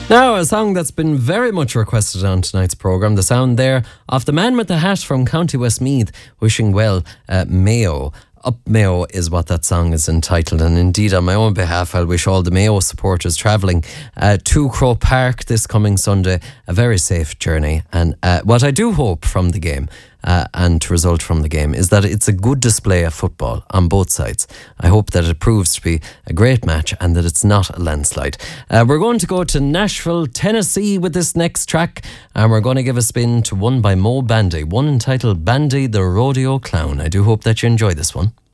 Now, a song that's been very much requested on tonight's programme, the sound there of the man with the hat from County Westmeath, wishing well Mayo. Up Mayo is what that song is entitled, and indeed on my own behalf I'll wish all the Mayo supporters travelling to Croke Park this coming Sunday a very safe journey. And what I do hope from the game and to result from the game is that it's a good display of football on both sides. I hope that it proves to be a great match and that it's not a landslide. We're going to go to Nashville, Tennessee with this next track, and we're going to give a spin to one by Mo Bandy, one entitled Bandy the Rodeo Clown. I do hope that you enjoy this one.